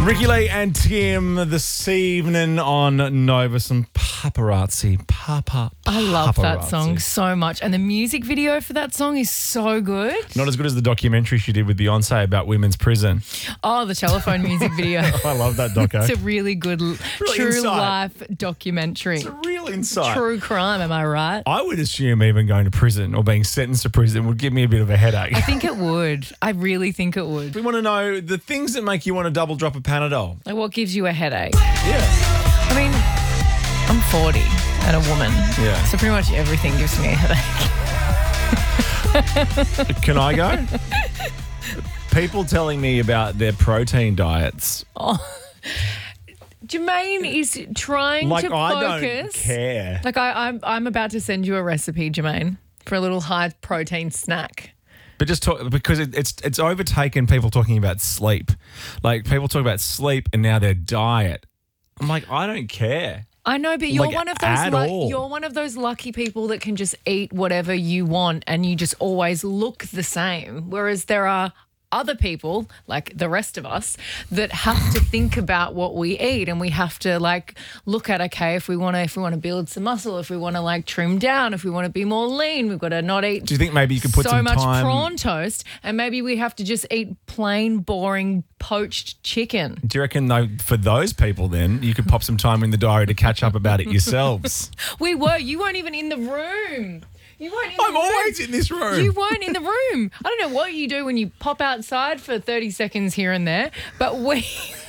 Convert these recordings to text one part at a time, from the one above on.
Ricky Lee and Tim this evening on Nova. Some paparazzi. I love that Paparazzi. song so much. And the music video for that song is so good. Not as good as the documentary she did with Beyonce about women's prison. Oh, the telephone music video. I love that doco. It's a really good Really true insight. life documentary. It's a real insight. True crime, am I right? I would assume even going to prison or being sentenced to prison would give me a bit of a headache. I think it would. I really think it would. We want to know the things that make you want to double drop a Panadol. Like, what gives you a headache? Yeah. I mean, I'm 40 and a woman. Yeah. So pretty much everything gives me a headache. Can I go? People telling me about their protein diets. Jermaine is trying Like, to I focus. don't care. Like, I'm about to send you a recipe, Jermaine, for a little high protein snack. But just talk, because it's overtaken people talking about sleep. Like, people talk about sleep and now their diet. I'm like, I don't care. I know, but you're Like, one of at those all. you're one of those lucky people that can just eat whatever you want and you just always look the same. Whereas there are other people, like the rest of us, that have to think about what we eat, and we have to like look at, okay, if we want to build some muscle, if we want to like trim down, if we want to be more lean, we've got to not eat. Do you think maybe you could put so some much time? prawn toast, and maybe we have to just eat plain, boring, poached chicken. Do you reckon, though, for those people then, you could pop some time in the diary to catch up about it yourselves? You weren't even in the room. You weren't in I'm the room. always in this room. You weren't in the room. I don't know what you do when you pop outside for 30 seconds here and there, but we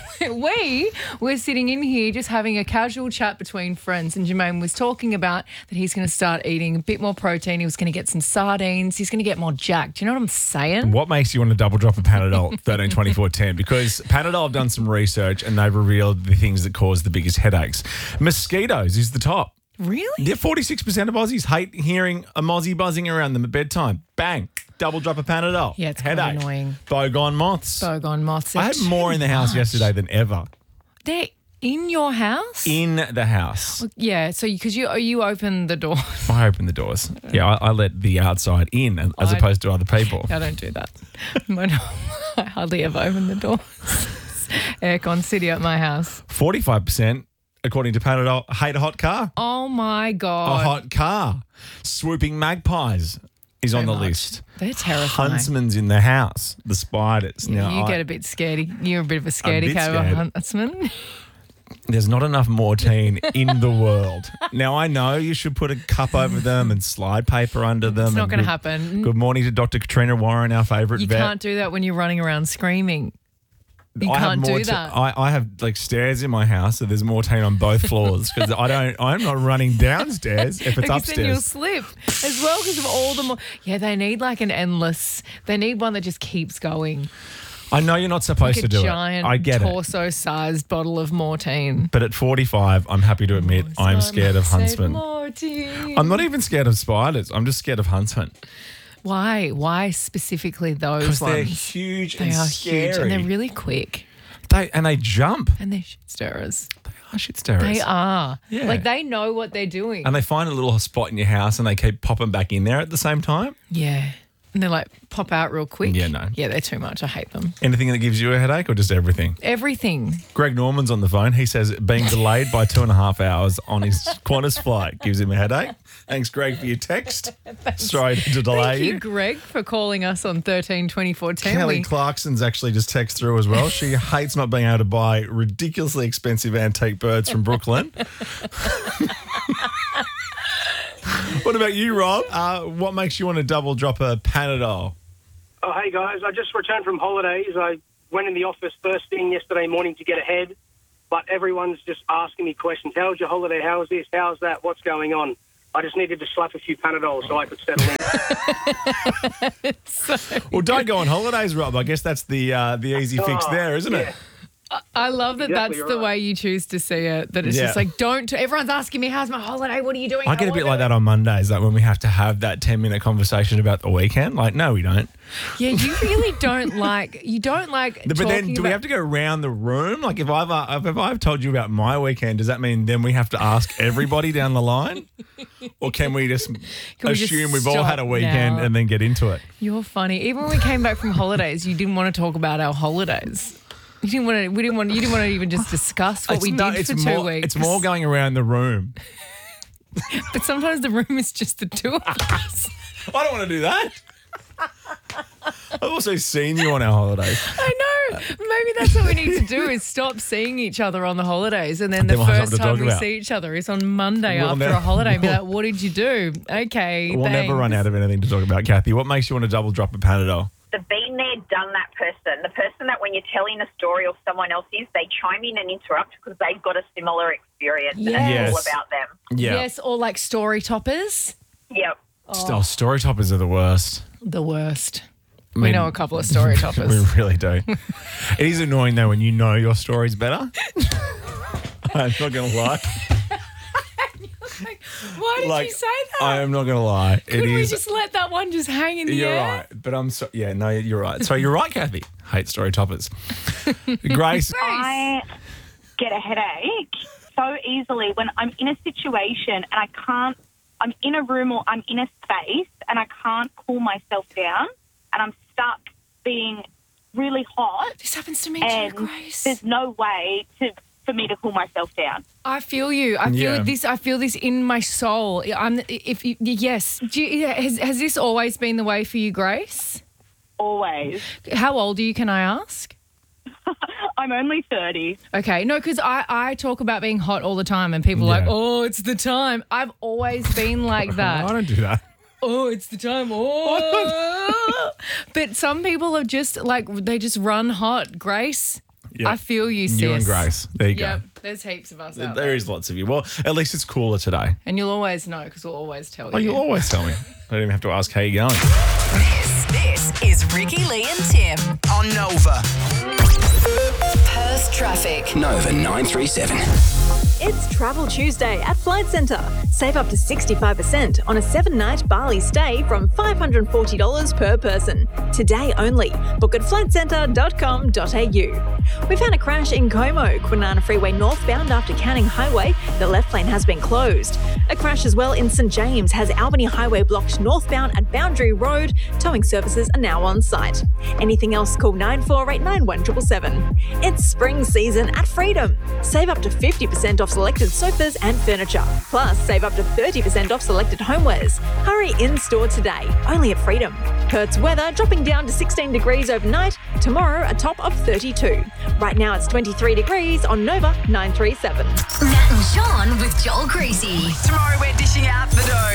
were sitting in here just having a casual chat between friends, and Jermaine was talking about that he's going to start eating a bit more protein. He was going to get some sardines. He's going to get more jacked. Do you know what I'm saying? What makes you want to double drop a Panadol 13, 24, 10? Because Panadol have done some research and they've revealed the things that cause the biggest headaches. Mosquitoes is the top. Really? Yeah, 46% of Aussies hate hearing a mozzie buzzing around them at bedtime. Bang, double drop a Panadol. Yeah, it's quite headache. annoying. Bogone moths. Bogone moths. I had more in the house yesterday than ever. They're in your house? In the house. Yeah, so because you open the door. I open the doors. Yeah, I let the outside in as opposed to other people. I don't do that. I hardly ever open the door. Aircon city at my house. 45%, according to Panadol, hate a hot car. Oh my A God. hot car. Swooping magpies is on the list. They're terrifying. Huntsman's in the house. The spiders. Yeah, Now, you get a bit scaredy. You're a bit of a scaredy bit cat of a scared. huntsman. there's not enough Mortein in the world. Now, I know you should put a cup over them and slide paper under them. It's not and going to good- happen. Good morning to Dr. Katrina Warren, our favourite You vet. can't do that when you're running around screaming. You I have can't do Morte- that. I have like stairs in my house, so there's Mortein on both floors because I'm not running downstairs if it's Because then you'll upstairs. slip as well because of all the yeah, they need like an endless, they need one that just keeps going. I know you're not supposed Like to a do it. giant I get it. torso-sized bottle of Mortein. But at 45, I'm happy to admit I'm scared of huntsmen. Mortein. I'm not even scared of spiders. I'm just scared of huntsmen. Why? Why specifically those Because ones? they're huge They and are scary. huge and they're really quick They jump. and they're shit stirrers. They are shit stirrers. They are. Yeah. Like they know what they're doing. And they find a little spot in your house and they keep popping back in there at the same time. Yeah. And they like pop out real quick. Yeah, no. Yeah, they're too much. I hate them. Anything that gives you a headache or just everything? Everything. Greg Norman's on the phone. He says being delayed by 2.5 hours on his Qantas flight gives him a headache. Thanks, Greg, for your text. Sorry to delay Thank you, Greg, for calling us on 13 24 10. Kelly Clarkson's actually just text through as well. She hates not being able to buy ridiculously expensive antique birds from Brooklyn. What about you, Rob? What makes you want to double drop a Panadol? Oh, hey, guys. I just returned from holidays. I went in the office first thing yesterday morning to get ahead, but everyone's just asking me questions. How was your holiday? How was this? How's that? What's going on? I just needed to slap a few Panadols so I could settle in. Well, don't go on holidays, Rob. I guess that's the easy fix there, isn't it? I love that Exactly that's the right. way you choose to see it. That it's Yeah. just like, don't. Everyone's asking me, how's my holiday? What are you doing? I get a bit like that on Mondays, like when we have to have that 10-minute conversation about the weekend. Like, no, we don't. Yeah, you really don't like. You don't like. But then, do we have to go around the room? Like, if I've told you about my weekend, does that mean then we have to ask everybody down the line, or can we just we just assume we've all had a stop weekend now? and then get into it? You're funny. Even when we came back from holidays, you didn't want to talk about our holidays. You didn't want to even just discuss what we did for 2 weeks. It's more going around the room. But sometimes the room is just the two of us. I don't want to do that. I've also seen you on our holidays. I know. Maybe that's what we need to do is stop seeing each other on the holidays. And then the we'll have first something to time talk we about. see each other is on Monday We'll after never- a holiday. Be like, what did you do? Okay, We'll never run out of anything to talk about, Kathy. What makes you want to double drop a Panadol? The been there, done that person. The person that when you're telling a story of someone else's, they chime in and interrupt because they've got a similar experience and Yes. it's all about them. Yeah. Yes, or like story toppers. Yep. Oh, story toppers are the worst. The worst. I We mean, know a couple of story toppers. We really do. It is annoying, though, when you know your story's better. I'm not going to lie. Why did you say that? I am not going to lie. Could we just let that one just hang in the You're air? right. But I'm so... Yeah, no, you're right. So you're right, Kathy. Hate story toppers. Grace. I get a headache so easily when I'm in a situation and I'm in a room or I'm in a space and I can't cool myself down and I'm stuck being really hot This happens to me too, and Grace. there's no way for me to cool myself down. I feel you. I feel this in my soul. Yes. Has this always been the way for you, Grace? Always. How old are you, can I ask? I'm only 30. Okay, no, because I talk about being hot all the time and people are like, Yeah. oh, it's the time. I've always been like that. I don't do that. Oh, it's the time. Oh. But some people are just like, they just run hot. Grace, Yeah. I feel you, sis. You and Grace. There you Yep, go. there's heaps of us out There there. is lots of you. Well, at least it's cooler today. And you'll always know because we'll always tell you. Oh, you'll always tell me. I don't even have to ask how you're going. This is Ricky, Lee and Tim. On Nova. Perth traffic. Nova 937. It's Travel Tuesday at Flight Centre. Save up to 65% on a 7-night Bali stay from $540 per person. Today only. Book at flightcentre.com.au. We've had a crash in Como, Kwinana Freeway northbound after Canning Highway. The left lane has been closed. A crash as well in St James has Albany Highway blocked northbound at Boundary Road. Towing services are now on site. Anything else, call 94891777. It's spring season at Freedom. Save up to 50% off selected sofas and furniture. Plus, save up to 30% off selected homewares. Hurry in-store today, only at Freedom. Perth's weather dropping down to 16 degrees overnight. Tomorrow, a top of 32. Right now, it's 23 degrees on Nova 937. Nat and Sean with Joel Creasy. Tomorrow we're dishing out the dough.